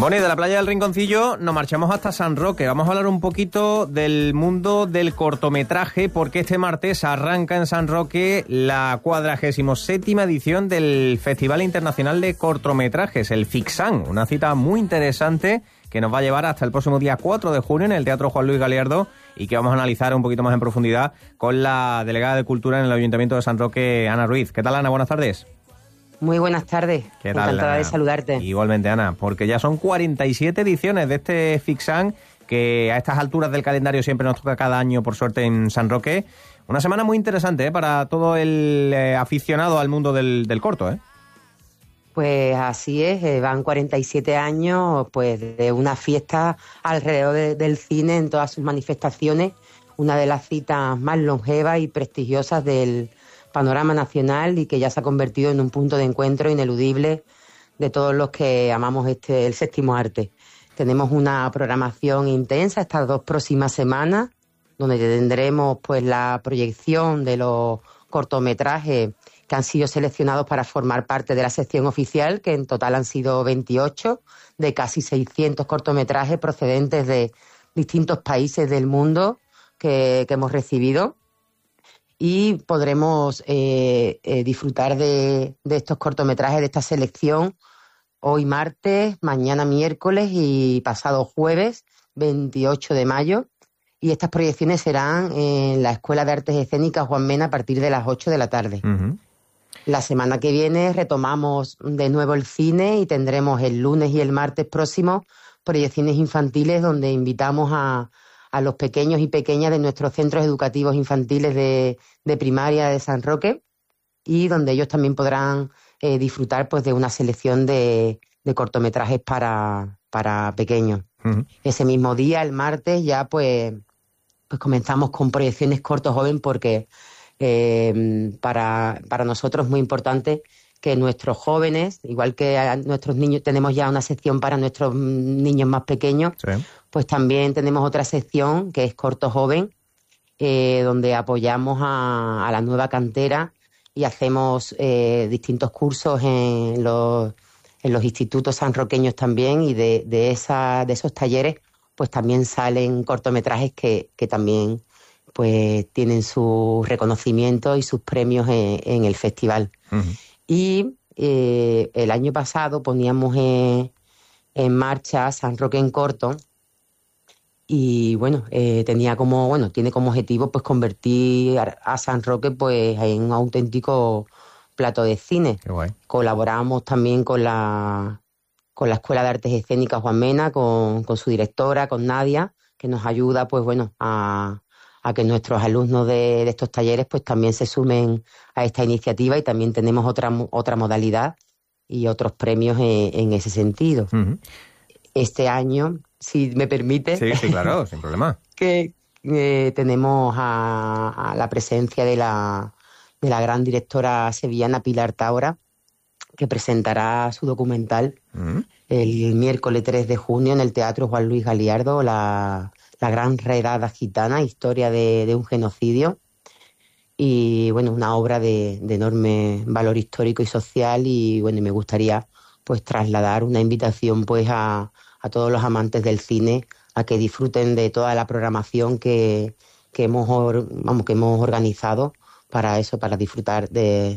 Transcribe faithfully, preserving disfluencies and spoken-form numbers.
Bueno, y de la playa del Rinconcillo nos marchamos hasta San Roque. Vamos a hablar un poquito del mundo del cortometraje, porque este martes arranca en San Roque la cuadragésima séptima edición del Festival Internacional de Cortometrajes, el FICSAN. Una cita muy interesante que nos va a llevar hasta el próximo día cuatro de junio en el Teatro Juan Luis Galiardo y que vamos a analizar un poquito más en profundidad con la delegada de Cultura en el Ayuntamiento de San Roque, Ana Ruiz. ¿Qué tal, Ana? Buenas tardes. Muy buenas tardes. ¿Qué tal, Encantada Ana? de saludarte. Igualmente, Ana, porque ya son cuarenta y siete ediciones de este FICSAN, que a estas alturas del calendario siempre nos toca cada año, por suerte, en San Roque. Una semana muy interesante, ¿eh?, para todo el eh, aficionado al mundo del, del corto, ¿eh? Pues así es, eh, van cuarenta y siete años pues de una fiesta alrededor de, del cine en todas sus manifestaciones, una de las citas más longevas y prestigiosas del panorama nacional y que ya se ha convertido en un punto de encuentro ineludible de todos los que amamos este el séptimo arte. Tenemos una programación intensa estas dos próximas semanas, donde tendremos pues la proyección de los cortometrajes que han sido seleccionados para formar parte de la sección oficial, que en total han sido veintiocho, de casi seiscientos cortometrajes procedentes de distintos países del mundo que, que hemos recibido. Y podremos eh, eh, disfrutar de, de estos cortometrajes, de esta selección, hoy martes, mañana miércoles y pasado jueves, veintiocho de mayo. Y estas proyecciones serán en la Escuela de Artes Escénicas Juan Mena a partir de las ocho de la tarde. Uh-huh. La semana que viene retomamos de nuevo el cine y tendremos el lunes y el martes próximo proyecciones infantiles donde invitamos a... a los pequeños y pequeñas de nuestros centros educativos infantiles de, de primaria de San Roque, y donde ellos también podrán eh, disfrutar pues de una selección de, de cortometrajes para, para pequeños. Uh-huh. Ese mismo día, el martes, ya pues, pues comenzamos con proyecciones corto joven, porque eh, para, para nosotros es muy importante que nuestros jóvenes, igual que a nuestros niños, tenemos ya una sección para nuestros niños más pequeños, sí, pues también tenemos otra sección que es corto joven, eh, donde apoyamos a, a la nueva cantera y hacemos eh, distintos cursos en los, en los institutos sanroqueños también, y de, de, esa, de esos talleres pues también salen cortometrajes que, que también pues tienen su reconocimiento y sus premios en, en el festival. Uh-huh. Y eh, el año pasado poníamos en, en marcha San Roque en Corto, y bueno, eh, tenía como, bueno, tiene como objetivo pues convertir a, a San Roque pues en un auténtico plato de cine. Qué guay. Colaboramos también con la con la Escuela de Artes Escénicas Juan Mena, con, con su directora, con Nadia, que nos ayuda pues bueno a a que nuestros alumnos de, de estos talleres pues también se sumen a esta iniciativa, y también tenemos otra otra modalidad y otros premios en, en ese sentido. Uh-huh. Este año, si me permite... Sí, sí, claro, sin problema. Que eh, tenemos a, a la presencia de la, de la gran directora sevillana Pilar Taura, que presentará su documental uh-huh. el miércoles tres de junio en el Teatro Juan Luis Galiardo, la... La gran redada gitana, historia de, de un genocidio, y bueno, una obra de, de enorme valor histórico y social, y bueno, me gustaría pues trasladar una invitación pues a, a todos los amantes del cine a que disfruten de toda la programación que, que hemos vamos que hemos organizado para eso, para disfrutar de